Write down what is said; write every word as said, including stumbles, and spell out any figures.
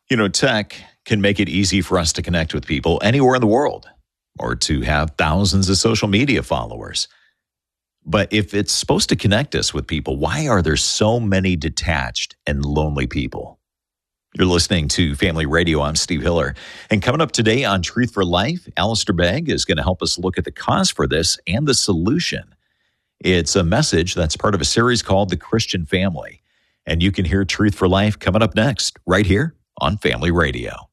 You know, tech can make it easy for us to connect with people anywhere in the world or to have thousands of social media followers. But if it's supposed to connect us with people, why are there so many detached and lonely people? You're listening to Family Radio. I'm Steve Hiller. And coming up today on Truth for Life, Alistair Begg is going to help us look at the cause for this and the solution. It's a message that's part of a series called The Christian Family. And you can hear Truth for Life coming up next, right here on Family Radio.